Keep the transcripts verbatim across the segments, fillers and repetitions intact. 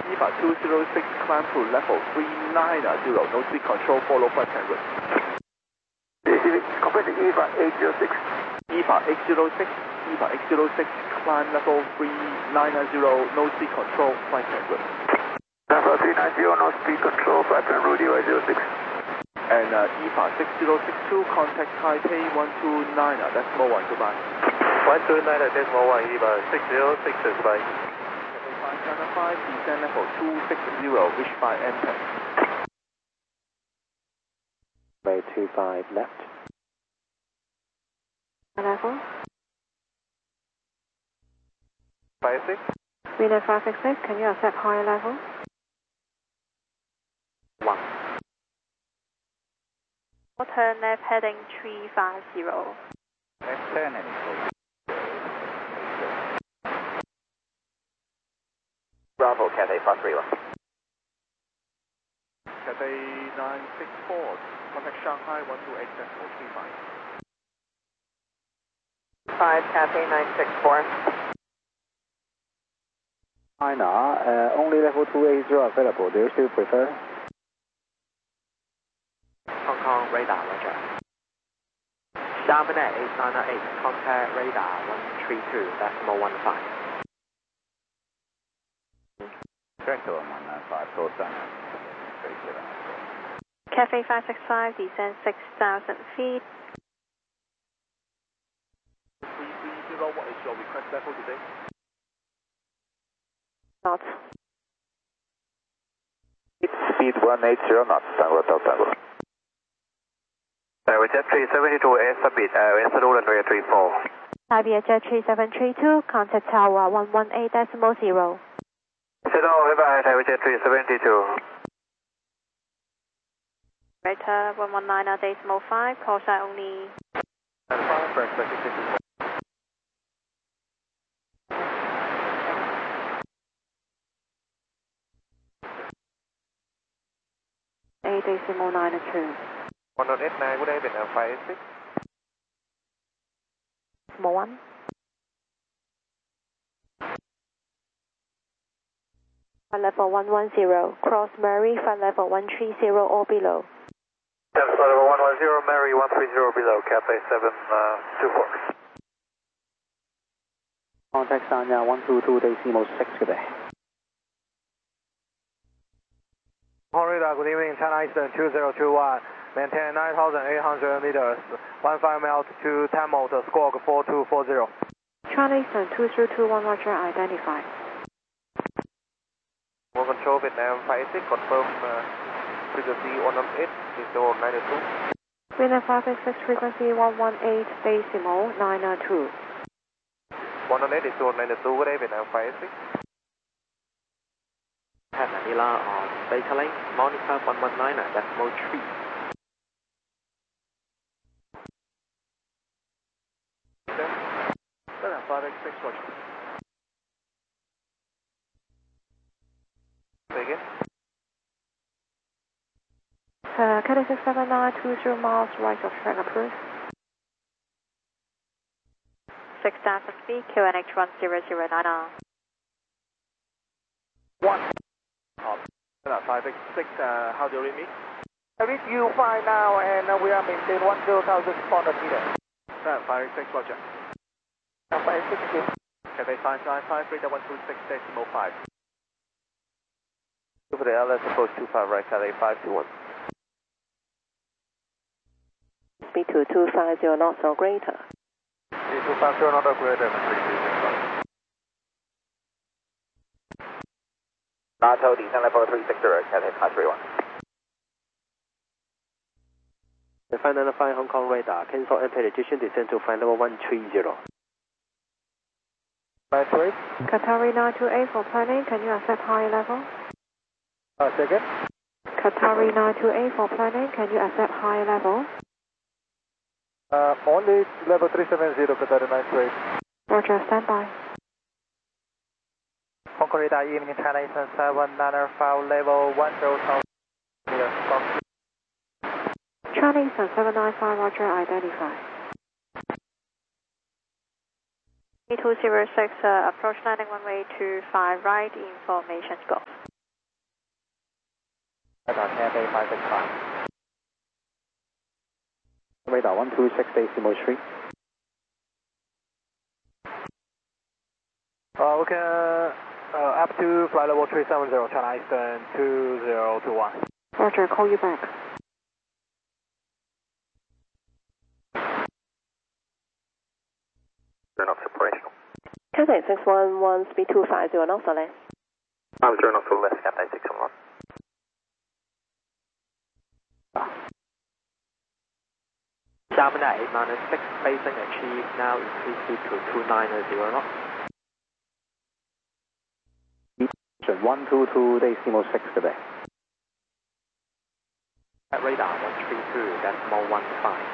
EVA two zero six, climb to level three nine zero, no speed control, follow flight plan route. Complete EVA eight zero six. EVA eight zero six, EVA eight zero six, climb level three nine zero, no speed control, flight plan route. Level three nine zero, no speed control, flight plan route EVA zero six. And uh, EVA six zero six two, contact Taipei one two nine, decimal one, goodbye. one two nine, decimal one, EVA six zero six, goodbye. five seven five, descend level two six zero, reach by M ten. Way two five left. Level. five six. Winner five six six, can you accept higher level? one. Turn left heading three five zero. Left turn and Bravo, Cathay five three one. Cathay nine six four, contact Shanghai one two eight decimal three five. five, Cathay nine six four. China, uh, only level two eighty available. Do you still prefer? Hong Kong radar, roger. Xiamen eight nine eight, contact radar one three two, decimal one five. Correct one one nine five, call sign. Cathay five six five, descend six thousand feet. three three zero, what is your request level today? Not. Speed one eight zero knots, Tango Tango. Uh, jet three seven two, air submit, uh, air runway three four. Taipei Jet three seven three two, contact tower one one eight decimal zero. Hello, bye bye, jet three seven two. Operator one one nine decimal five, call sign only. And five for expected six. eight decimal nine two. one on eight nine, would I have been uh, five six? Small one. Flight level one one zero, cross Murray, flight level one three zero or below. Yes, flight level one one zero, Mary one three zero below, Cathay seven two four. Contact Sanya one two two decimal six today. Radar, good evening, China Eastern two zero two one. Maintain nine thousand eight hundred meters, one five mile to ten motor, squawk four two four zero. China Eastern two zero two one, roger, identified. More control Vietnam five six, confirm uh, frequency one one eight, decimal nine two. Winner five six six, frequency one one eight, decimal nine two. one one eight, decimal nine two, good evening, Vietnam five six. Have Manila on data link, monitor one one nine, decimal three. five six six, roger. Say again? Uh, Cathay six seven nine, two zero miles, right of track approved. six thousand feet, Q N H one zero zero nine R. One. Um, five six six, uh, how do you read me? I read you fine now, and uh, we are maintain one zero thousand four hundred meters. five six six, roger. five six six. Cathay five nine five, radar one two six decimal five. For the L S approach two five right, Cathay five two one. Speed to two five zero knots or greater. Speed two five zero knots or greater. NATO descent level three six zero, Cathay five three one. The five nine five Hong Kong radar, cancel and penetration descent to flight level one three zero. nine two eight. Qatari nine two eight for planning, can you accept higher level? Uh, second. Qatari nine two eight for planning, can you accept higher level? Uh, only level three seven zero, Qatari nine two eight. Roger, stand by. Hong Kong radar, evening, China Eastern seven nine five, level one zero thousand meters. China Eastern seven nine five, roger, identified. two zero six, uh, approach landing runway two five right, information go. Radar Cathay five six five. Radar one two six decimal three. Uh, we can uh, up to flight level three seven zero, China Eastern two zero two one. Roger, call you back. Turn off operational. Cathay six one one, speed two five zero knots, Soleil. I'm turn off to left, Cathay six one one. Xiamen eight minus six, spacing achieved, now increase speed to two nine zero knots. one two two decimal six today. At radar one three two decimal one five.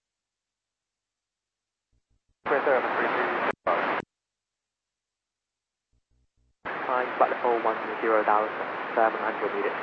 Climb flight level one zero thousand, seven hundred meters.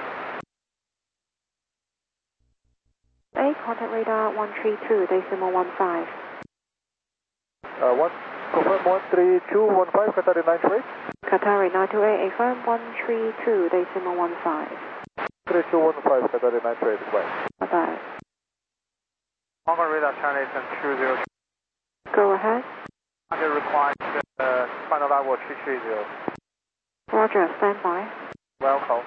A, contact radar one three two decimal one five. Uh, one, confirm one three two one five, Qatar nine two eight. Qatari nine two eight, affirm one three two decimal one five. three two one five, Qatar nine two eight, bye. Bye-bye. Hong Kong radar China Eastern two zero two. Go ahead. Target required uh, final level three three zero. Roger, stand by. Welcome.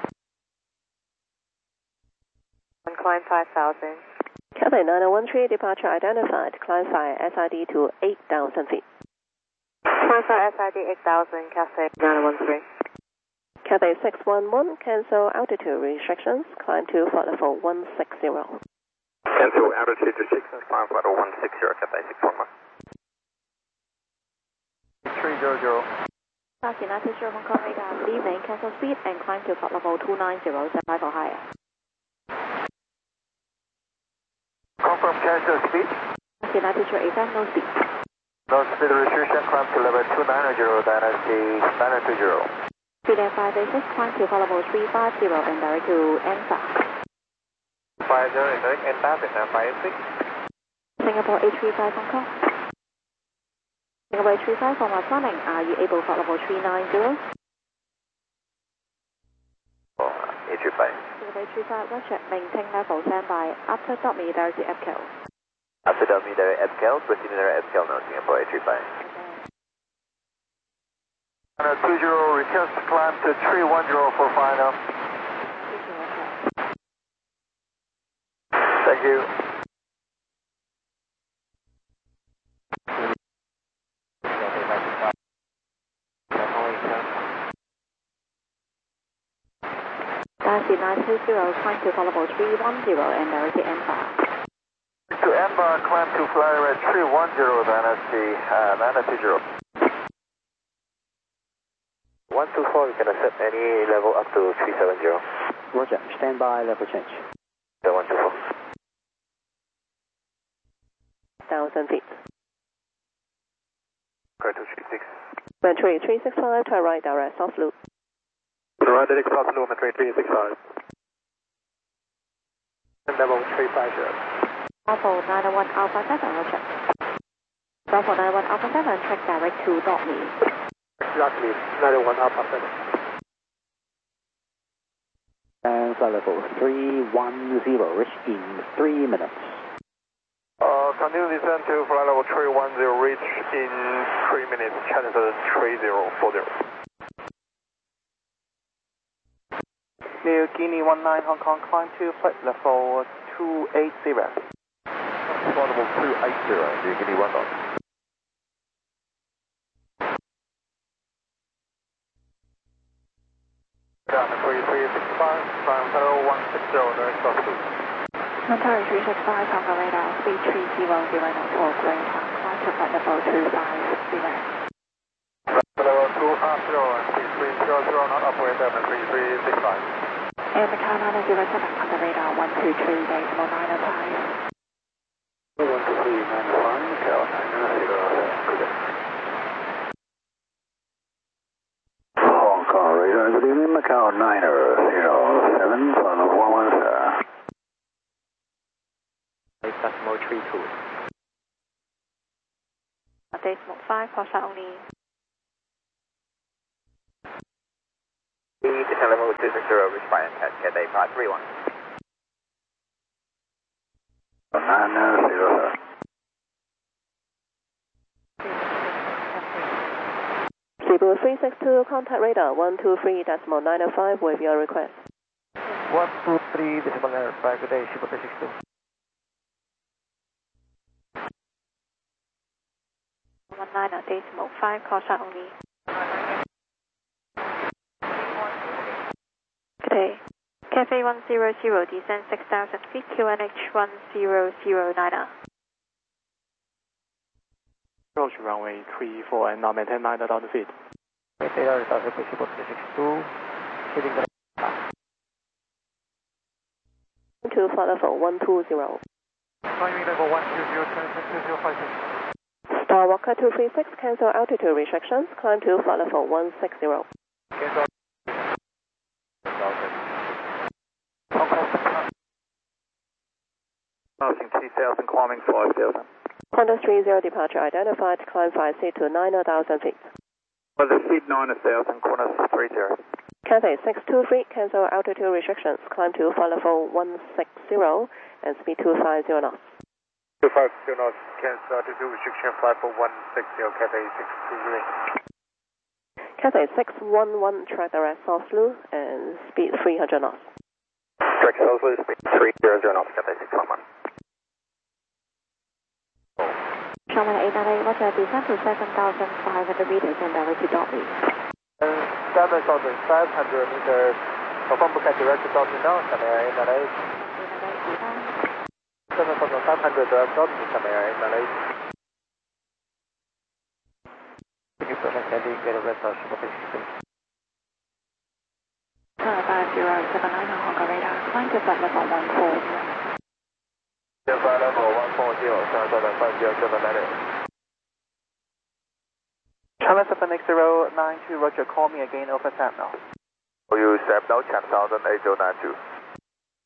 Climb five thousand. Cathay nine one three, departure identified. Climb five, S I D to eight thousand feet. Climb five S I D eight thousand, Cathay nine one three. Cathay six one one, cancel altitude restrictions. Climb to flight level one six zero. Cancel altitude restrictions, climb flight level one six zero, Cathay six one one. three zero zero. South United Zero Hong Kong radar, good evening, cancel speed and climb to flight level two nine zero, stand by for higher. Confirm cancel speed. South United Zero eight no speed. No speed restriction, climb to level two nine zero, dynasty nine two zero. Speed and five eight six, climb to flight level three five zero and direct to N S A. five zero, direct N S A, and five eight six. Singapore eight three five Hong Kong. Singapore eight three five, for my planning, are you able flight level three nine zero? Oh, eight three five. Singapore eight three five, roger, maintain level, stand by. After dot me, there is the F K O. After dummy, there F K L, proceeding there F K L now, Singapore eight three five. And two zero, request climb to three one zero for final. Thank you. Dynasty nine two zero, climb to flight level three one zero and there is the N S A. To Ember, climb to fly rate three one zero, Dynasty uh, nine two zero. one two four, you can accept any level up to three seven zero. Roger, stand by, level change. So one two four. Thousand feet. Go two three six. Venturi three six five, to right direct, soft loop. Right direct soft loop, three three six five. Level three five zero. Bravo nine one Alpha seven, roger. Bravo nine one Alpha seven, track direct to dot me. Exactly, nine one Alpha seven. And flight level three one zero, reach in three minutes. Uh, continue descent to flight level three one zero, reach in three minutes, channel three zero four zero. New Guinea one nine Hong Kong, climb to flight level two eight zero. Flight level two eight zero, New Guinea one nine. Down to three three six five, climb level one six zero, direct soft loop. Qatari three six five, Hong Kong radar, speed three zero zero for Grey Park, climb to flight level two five zero. Level two five zero and three three zero zero, not operator, and three three six five. And Macau nine zero seven, Hong Kong radar, one two three, decimal nine five. one two three nine five, Macau nine zero seven, good day. Hong Kong radar, good evening, Macau nine zero seven, one one one, sir. Decimal three two. Decimal five, Porsche only. Descent level two six zero, reach by and catch Cathay five three one. nine zero. Cebu three six two, contact radar one two three decimal nine oh five with your request. one two three decimal nine oh five, good day, Cebu three six two. one nine decimal five, call shot only. Good day. Cafe one zero zero, descend six thousand feet, Q N H one zero zero nine. Approach runway three four and now maintain nine thousand feet. Data is also Cebu three six two, hitting the To flight level one two zero. climbing level one two zero, transfer two zero five six. Star Walker two three six, cancel altitude restrictions, climb to flight level one six zero. Cancel. Passing two thousand, climbing five thousand. Honda three zero departure identified, climb five C to nine thousand feet. Weather speed nine thousand, corner three zero. Cathay six two three, cancel altitude restrictions, climb to flight level one six zero and speed two five zero knots. two five zero knots, cancel altitude restriction, flight for one six zero, Cathay six two three. Cathay six one one, track direct South Lu and speed three hundred knots. Direct South Lu, speed three hundred knots, Cathay six one one. Sharman eight nine eight, Roger, descend to seven thousand five hundred meters and direct to Dolby. seven thousand five hundred meters, perform book at direct Dolby now, Shamir eight nine eight. seven thousand five hundred direct Dolby, Shamir eight nine eight. Thank you for landing, get a rest of Cebu three six two. five zero seven nine, Hong Kong radar, climb to flight level one four zero. Flight level one four zero, seven thousand five zero seven nine eight. China seven X zero nine two, Roger, call me again over Sam now. You seven, now ten thousand eight zero nine two.